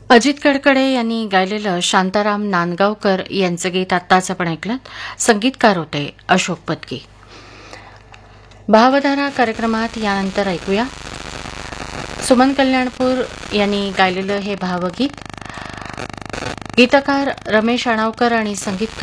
अजित कडकडे यांनी गायलेलं शांताराम नांदगावकर यांचं गीत आत्ताच आपण ऐकलं. संगीतकार होते अशोक पत्की. भावधारा कार्यक्रमात यानंतर ऐकूया सुमन कल्याणपूर यांनी गायलेलं हे भावगीत. गीतकार रमेश अणावकर आणि संगीतकार